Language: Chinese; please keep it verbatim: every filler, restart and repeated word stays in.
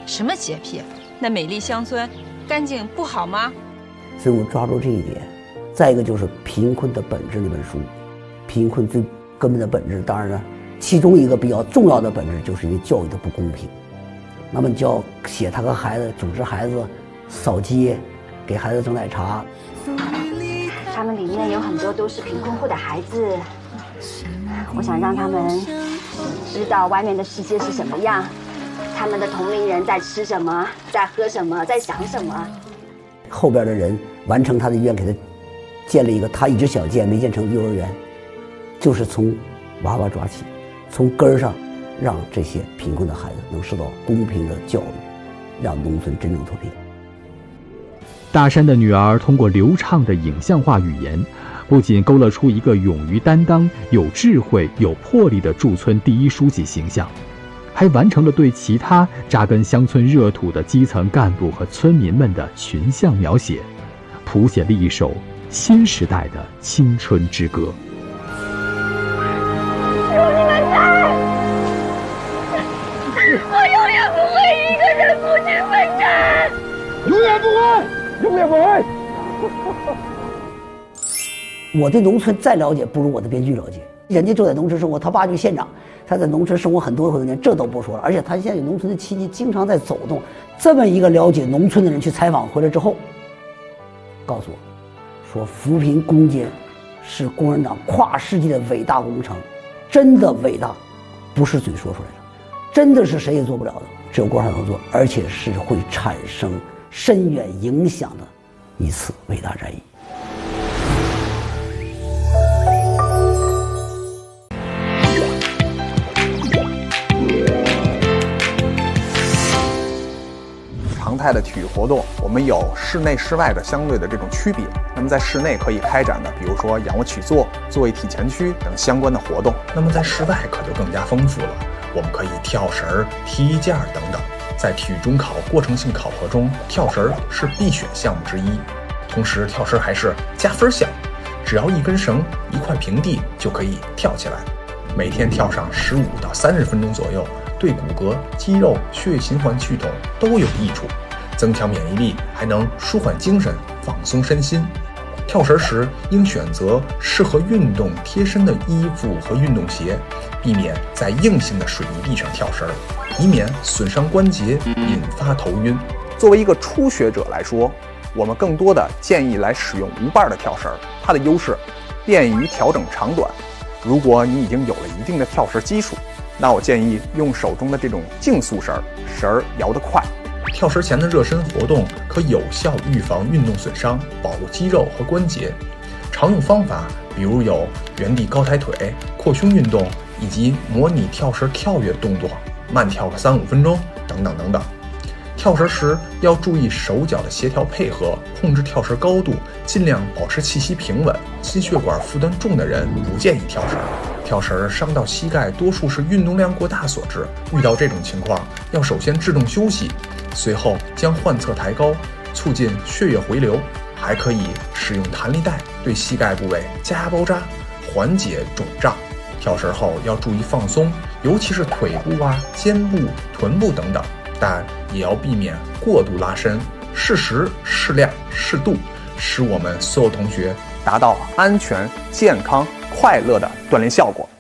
什么洁癖？那美丽乡村，干净不好吗？ 所以我抓住这一点。再一个就是《贫困的本质》那本书，贫困最根本的本质，当然了，其中一个比较重要的本质就是因为教育的不公平。那么你就要写他和孩子组织孩子扫街，给孩子蒸奶茶。 他们里面有很多都是贫困户的孩子，我想让他们知道外面的世界是什么样，他们的同龄人在吃什么，在喝什么，在想什么。 后边的人完成他的愿，给他建了一个他一直想建没建成的幼儿园，就是从娃娃抓起，从根儿上让这些贫困的孩子能受到公平的教育，让农村真正脱贫。 大山的女儿通过流畅的影像化语言，不仅勾勒出一个勇于担当、有智慧、有魄力的驻村第一书记形象，还完成了对其他扎根乡村热土的基层干部和村民们的群像描写，谱写了一首新时代的青春之歌。 有你们在，我永远不会一个人孤军奋战， 永远不会，永远不会。 我对农村再了解不如我的编剧了解，人家就在农村生活，他爸就县长，他在农村生活很多回年，这都不说了。而且他现在有农村的亲戚，经常在走动。这么一个了解农村的人去采访回来之后，告诉我，说扶贫攻坚是共产党跨世纪的伟大工程，真的伟大，不是嘴说出来的，真的是谁也做不了的，只有共产党能做，而且是会产生深远影响的一次伟大战役。 常态的体育活动，我们有室内室外的相对的这种区别。那么在室内可以开展的，比如说仰卧起坐、坐位体前屈等相关的活动。 那么在室外可就更加丰富了，我们可以跳绳、踢衣架等等。在体育中考过程性考核中，跳绳是必选项目之一，同时跳绳还是加分项，只要一根绳、一块平地就可以跳起来。每天跳上十五到三十分钟左右，对骨骼、肌肉、血液循环系统都有益处，增强免疫力，还能舒缓精神、放松身心。跳绳时应选择适合运动贴身的衣服和运动鞋，避免在硬性的水泥地上跳绳，以免损伤关节，引发头晕。 作为一个初学者来说，我们更多的建议来使用无伴的跳绳，它的优势便于调整长短。如果你已经有了一定的跳绳基础，那我建议用手中的这种竞速绳，绳儿摇得快。 跳绳前的热身活动可有效预防运动损伤，保护肌肉和关节。常用方法比如有原地高抬腿、扩胸运动，以及模拟跳绳跳跃动作，慢跳个三五分钟等等等等。跳绳时要注意手脚的协调配合，控制跳绳高度，尽量保持气息平稳。心血管负担重的人不建议跳绳。跳绳伤到膝盖多数是运动量过大所致，遇到这种情况要首先制动休息，随后将患侧抬高，促进血液回流。还可以使用弹力带对膝盖部位加压包扎，缓解肿胀。跳绳后要注意放松，尤其是腿部啊、肩部、臀部等等，但也要避免过度拉伸，适时、适量、适度，使我们所有同学达到安全、健康、快乐的锻炼效果。